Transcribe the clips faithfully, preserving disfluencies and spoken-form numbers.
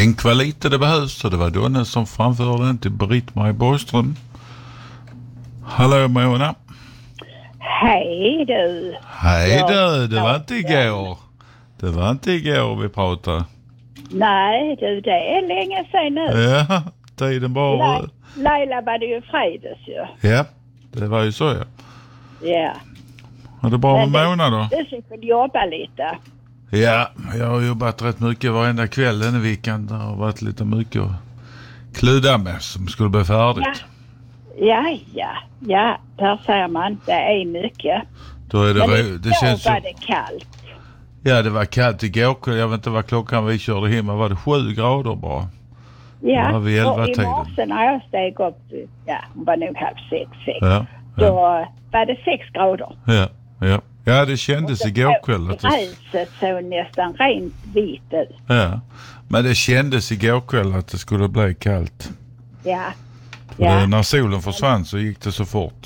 Tänk vad lite det behövs, så det var Donne som framförde den till Britt-Marie Borgström. Hallå Mona. Hej du. Hej du, det var inte igår. Det var inte igår vi pratade. Nej du, det är länge sedan nu. Ja, tiden bara... Le- Leila var det ju fredags ju. Ja, det var ju så ja. Ja. Var det bra med Men Mona då? Du fick väl jobba lite. Ja, jag har jobbat rätt mycket varenda kväll den här veckan. Det har varit lite mycket att kluda med som skulle bli färdigt. Ja. Ja, ja, ja, där ser man. Det är mycket. Då är det, Men re- det känns var så... det kallt. Ja, det var kallt igår kväll. Jag vet inte vad klockan vi körde hemma. Var det sju grader bara? Ja, var vid elva och i tiden. morse när jag steg upp, ja, det var nog halv sex, sex. Ja, Då ja, var det sex grader. ja, ja. Ja, det kändes igår kväll. Att det, Gräset såg nästan rent vit ut. ja, men det kändes igår kväll att det skulle bli kallt. Ja. För Ja. det, när solen försvann så gick det så fort.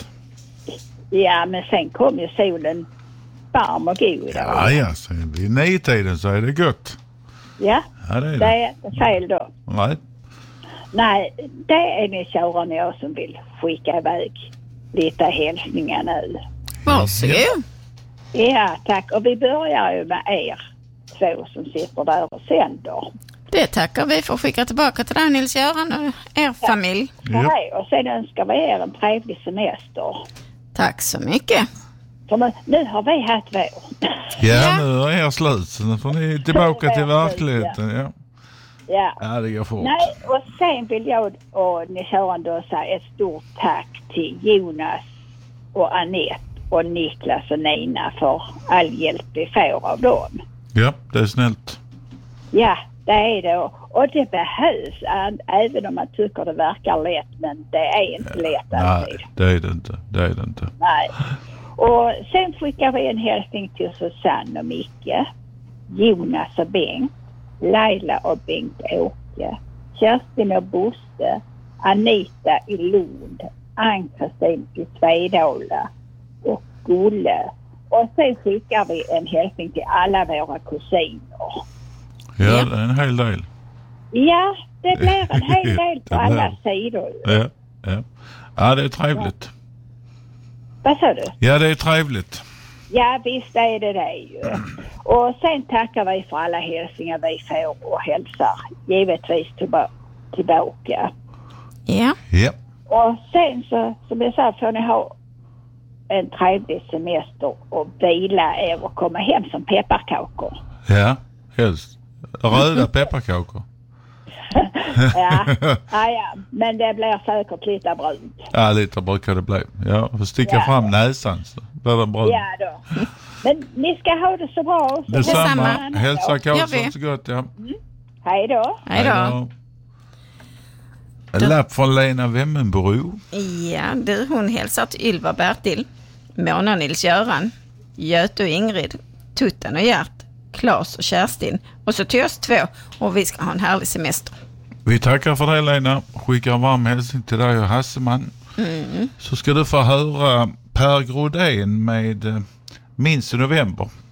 Ja, men sen kom ju solen varm och god. Ja, ja, sen vid nio-tiden så är det gott. Ja, Ja, det är det det. är inte fel då. Nej. Nej, det är ni tjauran och jag som vill skicka iväg lite hälsningar nu. Varsågod. Ja, tack. Och vi börjar ju med er två som sitter där och sänder. Det tackar vi för att skicka tillbaka till dig, Nils-Göran och er familj. Ja. Hej, och sen önskar vi er en trevlig semester. Tack så mycket. För nu, nu har vi haft vår. Ja, nu är jag slut. Så nu får ni tillbaka till verkligheten. Ja, Ja. ja det går fort. Nej, och sen vill jag och ni tjauran då säga ett stort tack till Jonas och Annette och Niklas och Nina för all hjälp vi får av dem. Ja, det är snällt. Ja, det är det. Och det behövs, även om man tycker det verkar lätt, men det är inte lätt alltid. Nej, det är det inte. Det är det inte. Nej. Och sen skickar vi en hälsning till Susanne och Micke, Jonas och Bengt, Laila och Bengt-Åke, Kerstin och Bosse, Anita i Lund, Ann-Kristin i Svedala och Gulle. Och sen skickar vi en hälsning till alla våra kusiner. Ja, det är en hel del. Ja, det blir en hel del på Det alla blir. sidor. Ja, ja. Ja, det är trevligt. Vad sa du? Ja, det är trevligt. Ja, visst är det det ju. Och sen tackar vi för alla hälsningar vi får och hälsar givetvis tillba- tillbaka. Ja. Ja. Och sen så, som jag sa, får ni ha en trevlig semester och vila er och komma hem som pepparkakor. Ja, helst. Röda pepparkakor. Ja, ja, ja, men det blir säkert lite brunt. Ja, lite brukar det bli. Ja, får sticka Ja. fram näsan så blir det bra. Ja då. Men ni ska ha det så bra. Så Detsamma. Detsamma. Hälsa Gör Karlsson vi. så gott, ja. Hej då. Hej då. En lapp från Lena Wemmenbro. Ja, du, hon hälsar till Ylva Bertil, Mona Nils-Göran, Göte och Ingrid, Tuttan och Gert, Claes och Kerstin. Och så till oss två. Och vi ska ha en härlig semester. Vi tackar för det, Lena. Skickar en varm hälsning till dig och Hasseman. Mm. Så ska du få höra Per Grodén med eh, Minns i november.